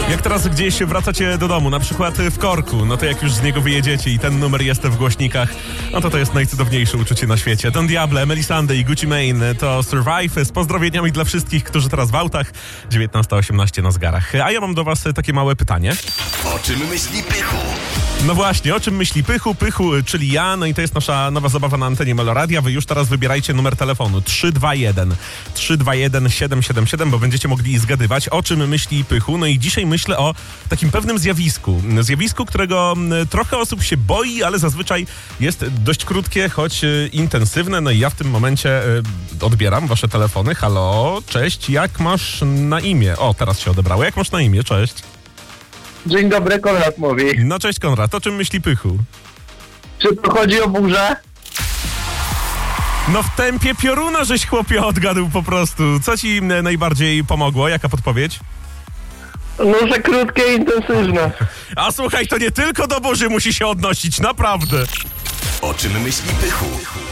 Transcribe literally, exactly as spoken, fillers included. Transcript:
Jak teraz gdzieś wracacie do domu, na przykład w korku, no to jak już z niego wyjedziecie i ten numer jest w głośnikach, no to to jest najcudowniejsze uczucie na świecie. Don Diable, Melisande i Gucci Mane to Survive z pozdrowieniami dla wszystkich, którzy teraz w autach. dziewiętnasta osiemnaście na zegarach. A ja mam do was takie małe pytanie. O czym myśli Pychu? No właśnie, o czym myśli Pychu? Pychu, czyli ja, no i to jest nasza nowa zabawa na antenie Meloradia. Wy już teraz wybierajcie numer telefonu trzysta dwadzieścia jeden trzysta dwadzieścia jeden siedem siedem siedem, bo będziecie mogli zgadywać, o czym myśli Pychu. No i dzisiaj myślę o takim pewnym zjawisku. Zjawisku, którego trochę osób się boi, ale zazwyczaj jest dość krótkie, choć intensywne. No i ja w tym momencie odbieram wasze telefony. Halo, cześć, jak masz na imię? O, teraz się odebrało. Jak masz na imię? Cześć. Dzień dobry, Konrad mówi. No cześć Konrad, o czym myśli Pychu? Czy tu chodzi o burzę? No w tempie pioruna żeś chłopie odgadł po prostu. Co ci najbardziej pomogło? Jaka podpowiedź? No, że krótkie i intensywne. A słuchaj, to nie tylko do burzy musi się odnosić, naprawdę. O czym myśli Pychu?